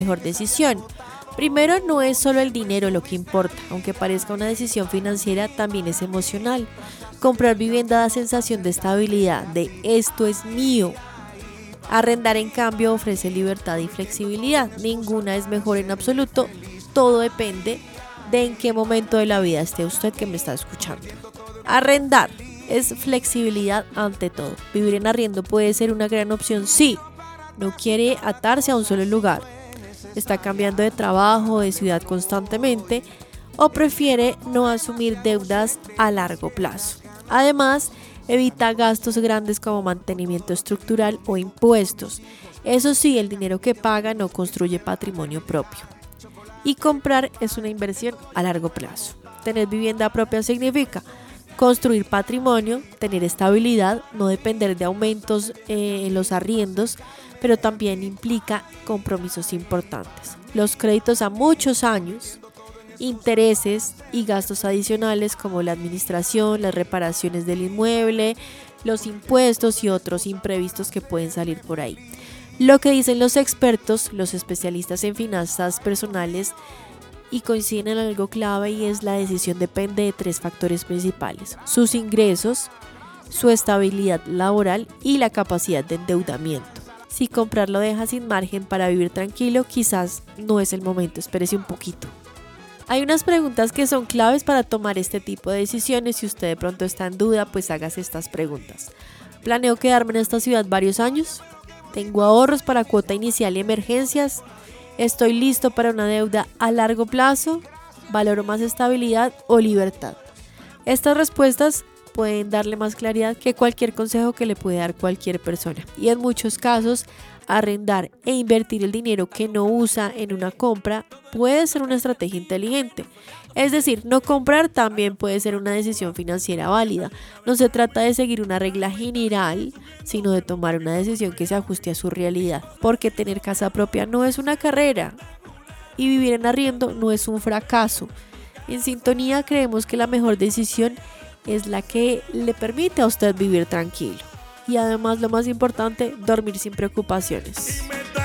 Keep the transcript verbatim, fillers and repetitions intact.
mejor decisión. Primero, no es solo el dinero lo que importa, aunque parezca una decisión financiera, también es emocional. Comprar vivienda da sensación de estabilidad, de esto es mío. Arrendar, en cambio, ofrece libertad y flexibilidad. Ninguna es mejor en absoluto, todo depende de en qué momento de la vida esté usted que me está escuchando. Arrendar es flexibilidad ante todo. Vivir en arriendo puede ser una gran opción si no quiere atarse a un solo lugar, está cambiando de trabajo, de ciudad constantemente o prefiere no asumir deudas a largo plazo. Además, evita gastos grandes como mantenimiento estructural o impuestos. Eso sí, el dinero que paga no construye patrimonio propio. Y comprar es una inversión a largo plazo. Tener vivienda propia significa construir patrimonio, tener estabilidad, no depender de aumentos eh, en los arriendos, pero también implica compromisos importantes. Los créditos a muchos años, intereses y gastos adicionales como la administración, las reparaciones del inmueble, los impuestos y otros imprevistos que pueden salir por ahí. Lo que dicen los expertos, los especialistas en finanzas personales, y coinciden en algo clave, y es la decisión depende de tres factores principales: sus ingresos, su estabilidad laboral y la capacidad de endeudamiento. Si comprar lo deja sin margen para vivir tranquilo, quizás no es el momento, espérese un poquito. Hay unas preguntas que son claves para tomar este tipo de decisiones. Si usted de pronto está en duda, pues hágase estas preguntas. ¿Planeo quedarme en esta ciudad varios años? ¿Tengo ahorros para cuota inicial y emergencias? ¿Estoy listo para una deuda a largo plazo? ¿Valoro más estabilidad o libertad? Estas respuestas pueden darle más claridad que cualquier consejo que le puede dar cualquier persona. Y en muchos casos, arrendar e invertir el dinero que no usa en una compra puede ser una estrategia inteligente. Es decir, no comprar también puede ser una decisión financiera válida. No se trata de seguir una regla general, sino de tomar una decisión que se ajuste a su realidad. Porque tener casa propia no es una carrera y vivir en arriendo no es un fracaso. En Sintonía creemos que la mejor decisión es la que le permite a usted vivir tranquilo. Y además, lo más importante, dormir sin preocupaciones.